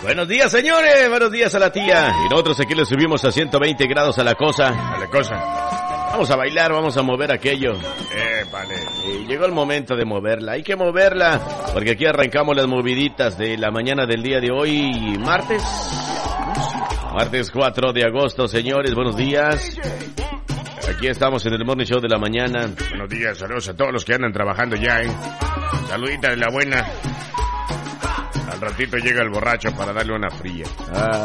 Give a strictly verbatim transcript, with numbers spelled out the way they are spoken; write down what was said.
Buenos días, señores. Buenos días a la tía. Y nosotros aquí le subimos a ciento veinte grados a la cosa. A la cosa. Vamos a bailar, vamos a mover aquello. Eh, vale. Y llegó el momento de moverla. Hay que moverla. Porque aquí arrancamos las moviditas de la mañana del día de hoy, martes. Martes cuatro de agosto, señores. Buenos días. Aquí estamos en el Morning Show de la mañana. Buenos días, saludos a todos los que andan trabajando ya, ¿eh? Saludita de la buena. Al ratito llega el borracho para darle una fría. Ah.